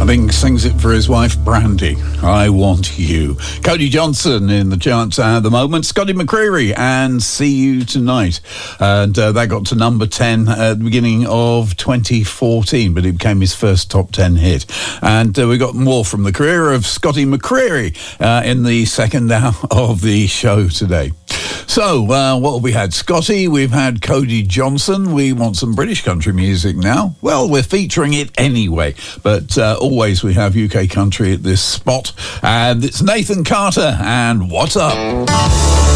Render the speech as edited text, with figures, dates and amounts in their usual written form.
think sings it for his wife Brandy. I Want You. Cody Johnson in the charts at the moment. Scotty McCreery and See You Tonight. And that got to number 10 at the beginning of 2014, but it became his first top 10 hit. And we got more from the career of Scotty McCreery in the second hour of the show today. So, what have we had? Scotty, we've had Cody Johnson. We want some British country music now. Well, we're featuring it anyway, but always we have UK country at this spot. And it's Nathan Carter and What's Up?